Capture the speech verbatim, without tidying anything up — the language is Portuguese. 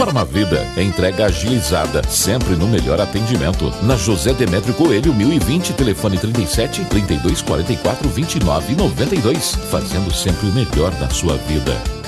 Farmavida, entrega agilizada, sempre no melhor atendimento. Na José Demétrio Coelho, mil e vinte, telefone trinta e sete, trinta e dois, quarenta e quatro, vinte e nove, noventa e dois. Fazendo sempre o melhor na sua vida.